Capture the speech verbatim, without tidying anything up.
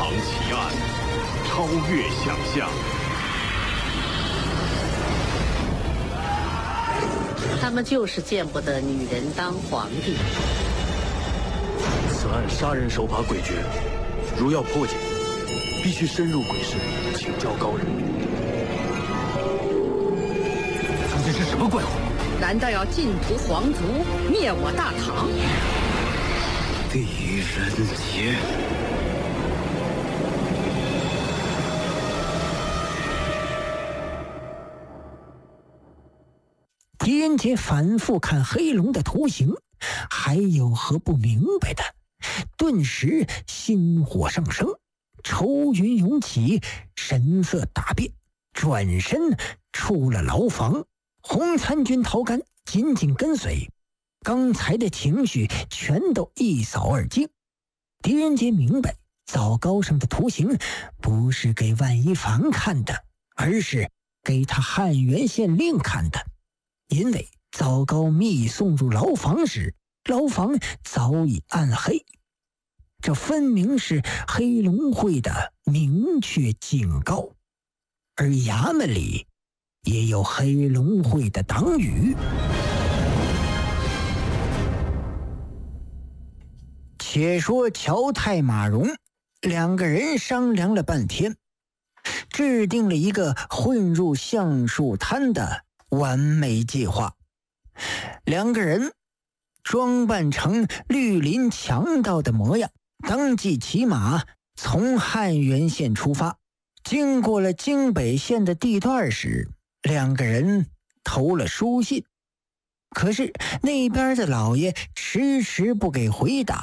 藏奇案，超越想象。 他们就是见不得女人当皇帝。 此案杀人手法诡谲，如要破解，必须深入鬼市，请教高人。 究竟是什么怪物？ 难道要尽屠皇族，灭我大唐？ 狄仁杰。 狄仁杰反复看黑龙的图形，还有何不明白的？顿时心火上升，愁云涌起，神色大变，转身出了牢房。红参军陶干紧紧跟随，刚才的情绪全都一扫而尽。狄仁杰明白，枣糕上的图形不是给万一凡看的，而是给他汉元县令看的。因为枣糕密送入牢房时，牢房早已暗黑，这分明是黑龙会的明确警告，而衙门里也有黑龙会的党羽。且说乔太马荣两个人商量了半天，制定了一个混入橡树滩的完美计划。两个人装扮成绿林强盗的模样，当即骑马从汉元县出发。经过了京北县的地段时，两个人投了书信，可是那边的老爷迟迟不给回答。